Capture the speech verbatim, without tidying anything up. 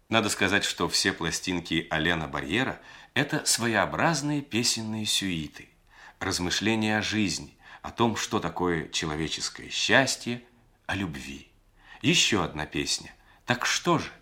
Надо сказать, что все пластинки Алена Барьера – это своеобразные песенные сюиты, размышления о жизни, о том, что такое человеческое счастье, о любви. Еще одна песня. Так что же?